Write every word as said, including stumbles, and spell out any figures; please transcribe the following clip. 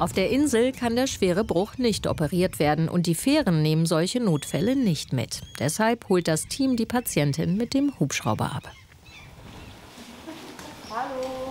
Auf der Insel kann der schwere Bruch nicht operiert werden und die Fähren nehmen solche Notfälle nicht mit. Deshalb holt das Team die Patientin mit dem Hubschrauber ab. Hallo.